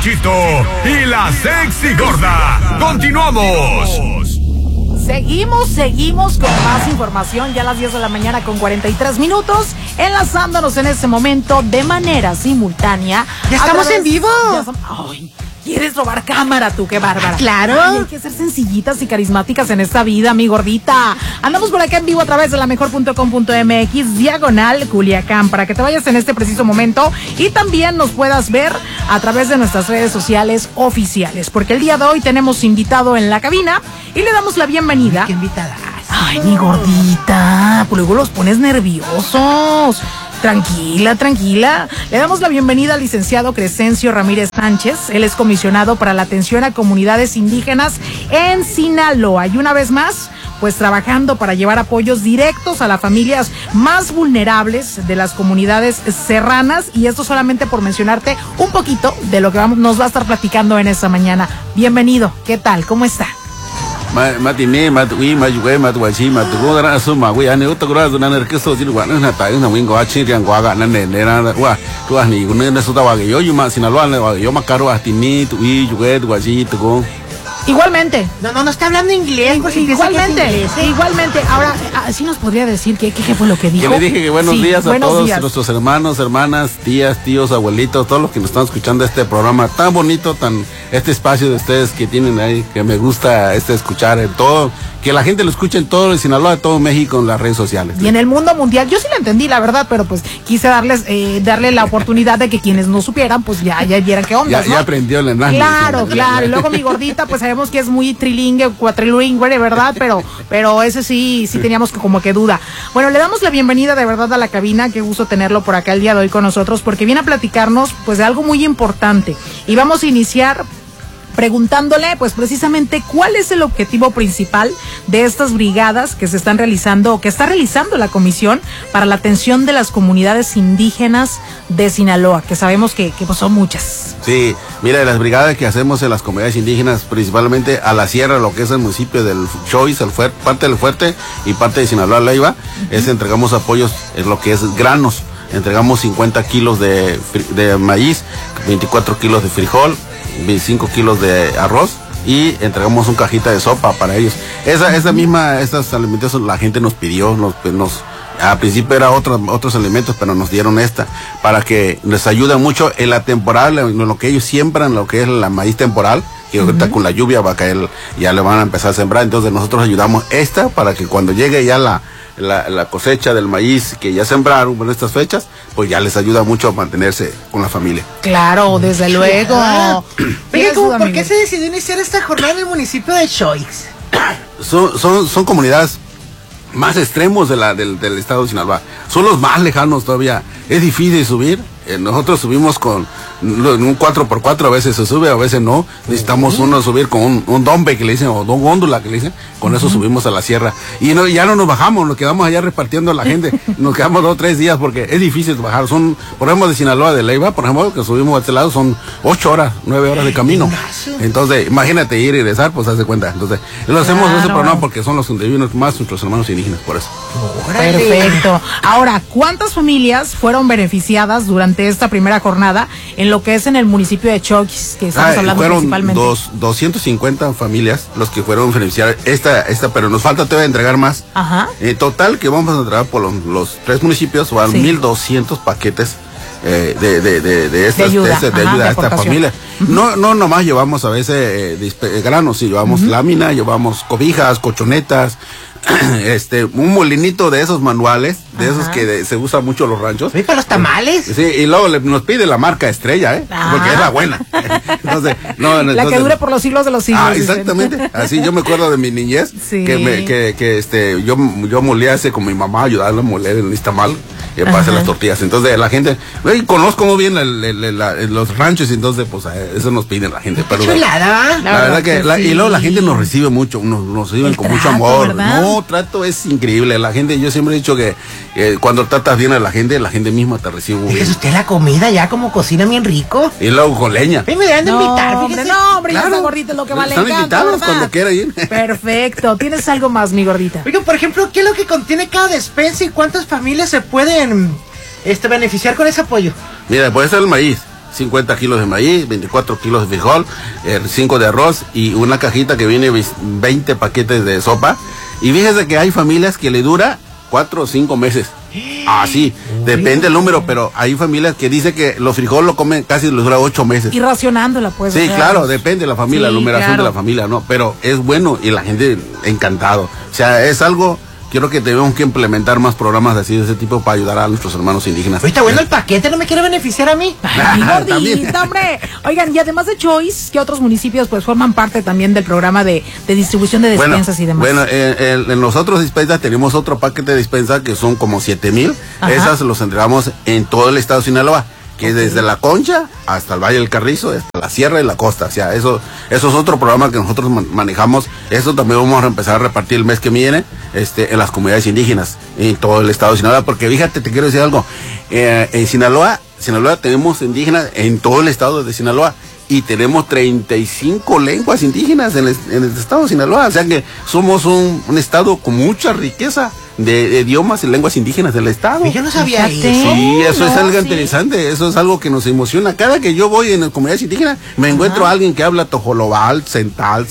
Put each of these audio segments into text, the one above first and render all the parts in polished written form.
Panchito y la sexy gorda. ¡Continuamos! Seguimos con más información, ya a las 10 de la mañana con 43 minutos, enlazándonos en este momento de manera simultánea. ¡Ya estamos en vivo! Ay, ¿quieres robar cámara tú? ¡Qué bárbara! ¡Claro! Ay, hay que ser sencillitas y carismáticas en esta vida, mi gordita. Andamos por acá en vivo a través de lamejor.com.mx, diagonal Culiacán, para que te vayas en este preciso momento y también nos puedas ver a través de nuestras redes sociales oficiales, porque el día de hoy tenemos invitado en la cabina y le damos la bienvenida. ¡Qué invitada! Ay, mi gordita, pues luego los pones nerviosos. Tranquila. Le damos la bienvenida al licenciado Crescencio Ramírez Sánchez. Él es comisionado para la atención a comunidades indígenas en Sinaloa. Y una vez más, pues trabajando para llevar apoyos directos a las familias más vulnerables de las comunidades serranas. Y esto solamente por mencionarte un poquito de lo que nos va a estar platicando en esta mañana. Bienvenido. ¿Qué tal? ¿Cómo está? Matine, matui, mayue, matuachi, matugodara, asuma, we ane utagura zunaner que so silwa na ta na wingo achi rian gwaga na ne na wa tu ani gunne suta wa yo yuma Sinaloa ne wa yo makaro atini tu y yugue tu achi tu. Igualmente. No está hablando inglés. Igualmente. Ahora, ¿sí nos podría decir qué fue lo que dijo? Que le dije que buenos días a todos nuestros hermanos, hermanas, tías, tíos, abuelitos, todos los que nos están escuchando este programa tan bonito, este espacio de ustedes que tienen ahí, que me gusta escuchar en todo, que la gente lo escuche en todo el Sinaloa, en todo México, en las redes sociales. Y en el mundo mundial, yo sí lo entendí, la verdad, pero pues quise darle la oportunidad de que quienes no supieran, pues ya vieran qué onda. Ya aprendió el lenguaje. Claro. Y luego mi gordita, pues sabemos que es muy trilingüe, cuatrilingüe, ¿verdad? Pero ese sí teníamos como que duda. Bueno, le damos la bienvenida de verdad a la cabina, qué gusto tenerlo por acá el día de hoy con nosotros, porque viene a platicarnos pues de algo muy importante. Y vamos a iniciar preguntándole pues precisamente cuál es el objetivo principal de estas brigadas que se están realizando o que está realizando la Comisión para la atención de las comunidades indígenas de Sinaloa, que sabemos que pues son muchas. Sí, mira, las brigadas que hacemos en las comunidades indígenas, principalmente a la sierra, lo que es el municipio del Choix, parte del Fuerte y parte de Sinaloa Leiva, entregamos apoyos en lo que es granos. Entregamos 50 kilos de maíz, 24 kilos de frijol, 25 kilos de arroz y entregamos una cajita de sopa para ellos. Estos alimentos la gente nos pidió, a principio era otros alimentos, pero nos dieron para que les ayude mucho en la temporada, en lo que ellos siembran, lo que es la maíz temporal, que ahorita con la lluvia va a caer, ya le van a empezar a sembrar, entonces nosotros ayudamos para que cuando llegue ya la cosecha del maíz que ya sembraron en estas fechas, pues ya les ayuda mucho a mantenerse con la familia. Claro, desde luego. Oiga, ¿por qué se decidió iniciar esta jornada en el municipio de Choix? Son comunidades más extremos del estado de Sinaloa. Son los más lejanos todavía. Es difícil subir. Nosotros subimos con un 4x4, a veces se sube, a veces no. Necesitamos subir con un dombe que le dicen, o don góndola que le dicen. Con eso subimos a la sierra. Y ya no nos bajamos, nos quedamos allá repartiendo a la gente. Nos quedamos 2 o 3 días porque es difícil bajar. Por ejemplo, de Sinaloa, de Leiva, por ejemplo, que subimos a este lado, son 8 horas, 9 horas de camino. Entonces, imagínate ir y regresar, pues haz de cuenta. Entonces, lo hacemos ese programa porque son los que vivimos más nuestros hermanos indígenas, por eso. Perfecto. Ahora, ¿cuántas familias fueron beneficiadas durante esta primera jornada en lo que es en el municipio de Choix, que estamos hablando principalmente? Fueron 250 familias los que fueron beneficiadas pero nos falta todavía entregar más. Ajá. En total que vamos a entregar por los 3 municipios, van 1,200 paquetes de ayuda a esta familia. No nomás llevamos a veces granos, sí, llevamos lámina, llevamos cobijas, colchonetas, un molinito de esos manuales, de esos que se usan mucho en los ranchos. ¿Y para los tamales? Sí, y luego nos pide la marca Estrella, porque es la buena. Entonces, que dure por los siglos de los siglos. Exactamente. Así yo me acuerdo de mi niñez, que yo molía con mi mamá, ayudarle a moler en el tamal. Para hacer las tortillas. Entonces la gente, conozco muy bien los ranchos, y entonces pues eso nos piden la gente. Pero chulada. La verdad que y luego la gente nos recibe mucho, nos reciben con mucho amor. ¿Verdad? No, trato es increíble. La gente, yo siempre he dicho que cuando tratas bien a la gente misma te recibe muy bien. Fíjese usted la comida ya como cocina bien rico. Y luego con leña. Me deben de invitar, fíjese. No, hombre, claro. Ya gordita es lo que vale. Están invitados cuando quieran ir. Perfecto. ¿Tienes algo más, mi gordita? Oiga, por ejemplo, ¿qué es lo que contiene cada despensa y cuántas familias se pueden beneficiar con ese apoyo? Mira, puede ser el maíz. 50 kilos de maíz, 24 kilos de frijol, 5 de arroz y una cajita que viene 20 paquetes de sopa. Y fíjese que hay familias que le dura 4 o 5 meses. Sí, depende del número, pero hay familias que dicen que los frijoles lo comen casi les dura 8 meses. Y racionándola, pues. Sí, claro, depende de la familia, la numeración de la familia, ¿no? Pero es bueno y la gente encantado. O sea, es algo... Quiero que tenemos que implementar más programas así de ese tipo para ayudar a nuestros hermanos indígenas. Está bueno el paquete, ¿no me quiere beneficiar a mí? Ay, gordita, hombre. Oigan, y además de Choice, ¿qué otros municipios pues forman parte también del programa de distribución de despensas y demás? Bueno, en los otros despensas tenemos otro paquete de despensa que son como 7,000. Esas los entregamos en todo el estado de Sinaloa, que es desde La Concha hasta el Valle del Carrizo, hasta la Sierra y la Costa. O sea, eso es otro programa que nosotros manejamos. Eso también vamos a empezar a repartir el mes que viene en las comunidades indígenas, en todo el estado de Sinaloa. Porque fíjate, te quiero decir algo. En Sinaloa tenemos indígenas en todo el estado de Sinaloa. Y tenemos 35 lenguas indígenas en el estado de Sinaloa. O sea que somos un estado con mucha riqueza de idiomas y lenguas indígenas del estado. Yo no sabía eso. Sí, eso es algo interesante, eso es algo que nos emociona. Cada que yo voy en las comunidades indígenas, me encuentro a alguien que habla tojolobal, cental,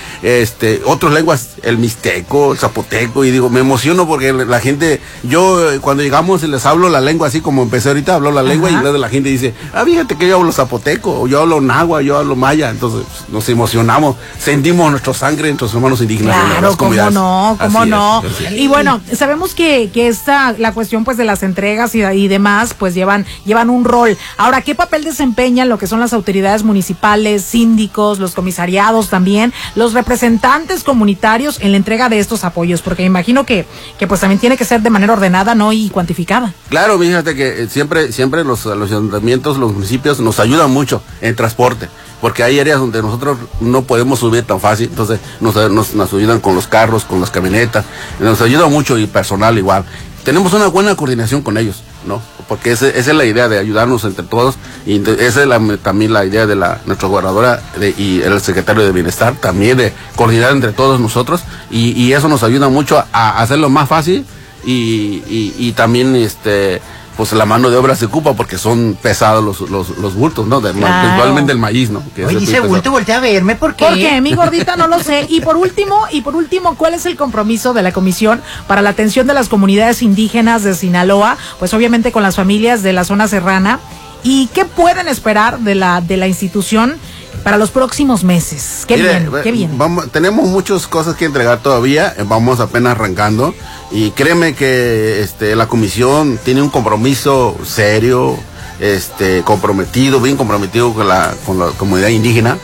otras lenguas, el mixteco, el zapoteco, y digo, me emociono porque la gente, yo cuando llegamos les hablo la lengua así como empecé ahorita, hablo la lengua y luego la gente dice, fíjate que yo hablo zapoteco, o yo hablo náhuatl, yo hablo maya. Entonces nos emocionamos, sentimos nuestra sangre, nuestros hermanos indígenas. Claro, cómo no. Y bueno, sabemos que la cuestión pues de las entregas y demás pues llevan un rol. Ahora, ¿qué papel desempeñan lo que son las autoridades municipales, síndicos, los comisariados también, los representantes comunitarios en la entrega de estos apoyos? Porque me imagino que pues también tiene que ser de manera ordenada, ¿no? Y cuantificada. Claro, fíjate que siempre los ayuntamientos, los municipios nos ayudan mucho en transporte, porque hay áreas donde nosotros no podemos subir tan fácil, entonces nos ayudan con los carros, con las camionetas, nos ayuda mucho, y personal igual. Tenemos una buena coordinación con ellos, ¿no? Porque esa es la idea de ayudarnos entre todos, y esa es también la idea de nuestra gobernadora y el secretario de Bienestar, también de coordinar entre todos nosotros, y eso nos ayuda mucho a hacerlo más fácil, y también pues la mano de obra se ocupa porque son pesados los bultos, ¿no? Principalmente el maíz, ¿no? Oye, dice bulto, voltea a verme, ¿por qué? ¿Por qué, mi gordita? No lo sé. Y por último, ¿cuál es el compromiso de la Comisión para la atención de las comunidades indígenas de Sinaloa? Pues obviamente con las familias de la zona serrana. ¿Y qué pueden esperar de la institución para los próximos meses? ¿Qué viene? Tenemos muchas cosas que entregar todavía, vamos apenas arrancando, y créeme que la comisión tiene un compromiso serio, bien comprometido con la comunidad indígena,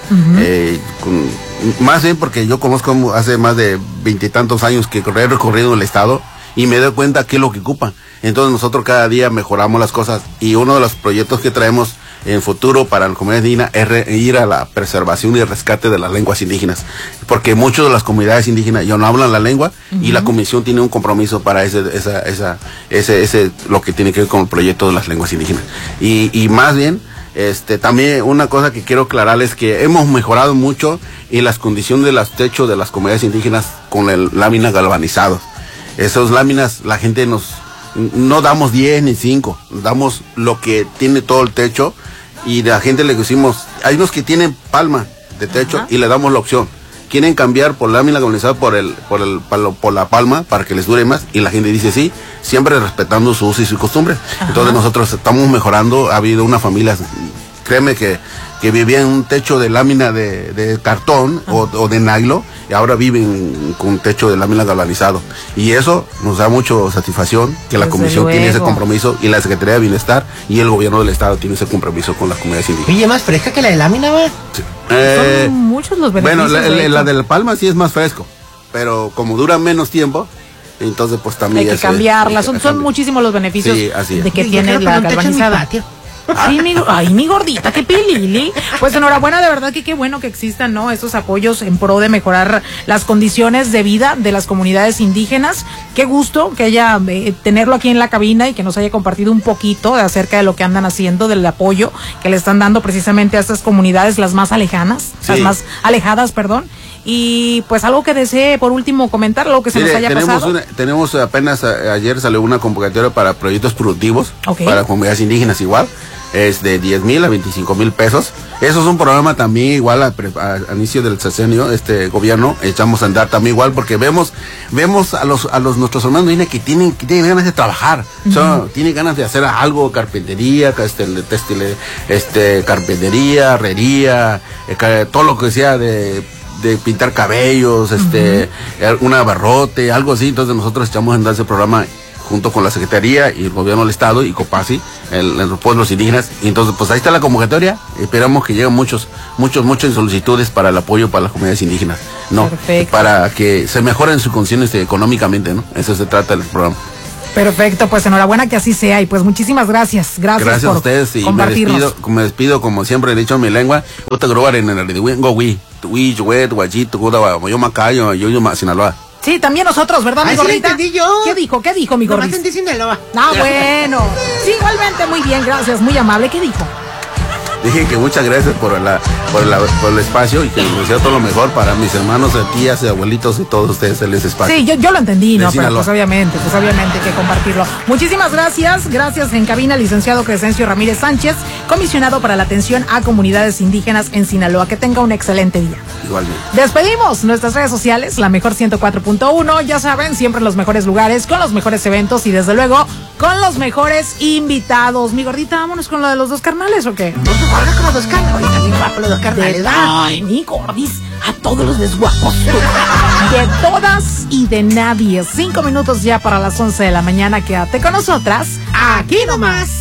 más bien porque yo conozco hace más de 20 y tantos años que he recorrido el estado y me doy cuenta qué es lo que ocupan. Entonces nosotros cada día mejoramos las cosas, y uno de los proyectos que traemos en futuro para la comunidad indígena es ir a la preservación y el rescate de las lenguas indígenas, porque muchas de las comunidades indígenas ya no hablan la lengua, y la comisión tiene un compromiso para ese lo que tiene que ver con el proyecto de las lenguas indígenas. Y más bien, también una cosa que quiero aclarar es que hemos mejorado mucho en las condiciones de los techos de las comunidades indígenas con láminas galvanizadas. Esas láminas, la gente no damos 10 ni 5, damos lo que tiene todo el techo, y de la gente le decimos, hay unos que tienen palma de techo y le damos la opción. Quieren cambiar por lámina galvanizada por la palma para que les dure más, y la gente dice sí, siempre respetando su uso y su costumbre. Entonces nosotros estamos mejorando. Ha habido una familia, créeme, que vivía en un techo de lámina de cartón o de nylon, y ahora viven con un techo de lámina galvanizado, y eso nos da mucho satisfacción que la comisión tiene ese compromiso, y la Secretaría de Bienestar y el gobierno del estado tiene ese compromiso con las comunidades indígenas. Oye, ¿más fresca que la de lámina, va? Sí. Son muchos los beneficios. Bueno, la de la palma sí es más fresco, pero como dura menos tiempo, entonces pues también hay que cambiarla. Son muchísimos los beneficios de que tiene la galvanizada. Sí, mi gordita, qué pilili. Pues enhorabuena, de verdad que qué bueno que existan, ¿no? Estos apoyos en pro de mejorar las condiciones de vida de las comunidades indígenas. Qué gusto que haya tenerlo aquí en la cabina y que nos haya compartido un poquito acerca de lo que andan haciendo, del apoyo que le están dando precisamente a estas comunidades, las más alejadas, perdón. Y pues algo que desee, por último, comentar, algo que se nos haya pasado. Tenemos apenas ayer salió una convocatoria para proyectos productivos, para comunidades indígenas igual. Es de 10,000 a 25,000 pesos. Eso es un programa también igual al inicio del sexenio, gobierno, echamos a andar también igual, porque vemos a nuestros hermanos indígenas que tienen ganas de trabajar, tienen ganas de hacer algo, carpintería, carpintería, herrería, todo lo que sea de pintar cabellos, un abarrote, algo así. Entonces nosotros echamos a andar ese programa junto con la Secretaría y el Gobierno del Estado y COPASI, los pueblos indígenas. Y entonces, pues ahí está la convocatoria. Esperamos que lleguen muchas solicitudes para el apoyo para las comunidades indígenas, ¿no? Perfecto. Para que se mejoren sus condiciones económicamente, ¿no? Eso se trata del programa. Perfecto, pues enhorabuena que así sea. Y pues muchísimas gracias. Gracias por a ustedes. Y me despido, como siempre he dicho en mi lengua. Sinaloa. Sí, también nosotros, ¿verdad, mi gordita? Sí, entendí yo. ¿Qué dijo, mi gordita? No entendí Sinaloa. Ah, bueno. Sí, igualmente, muy bien, gracias, muy amable. ¿Qué dijo? Dije que muchas gracias por el espacio y que les deseo todo lo mejor para mis hermanos, tías, abuelitos y todos ustedes en ese espacio. Sí, yo lo entendí, ¿no? Pero pues obviamente hay que compartirlo. Muchísimas gracias. Gracias en cabina, licenciado Crescencio Ramírez Sánchez, comisionado para la atención a comunidades indígenas en Sinaloa. Que tenga un excelente día. Igualmente. Despedimos nuestras redes sociales, la mejor 104.1. Ya saben, siempre en los mejores lugares, con los mejores eventos y desde luego con los mejores invitados. Mi gordita, vámonos con lo de los dos carnales, ¿o qué? Ahora con los dos carnales. Ahorita bien guapo los dos carnales. Ay, mi gordis, a todos los desguapos. De todas y de nadie. 5 minutos ya para las 11 de la mañana. Quédate con nosotras. Aquí nomás.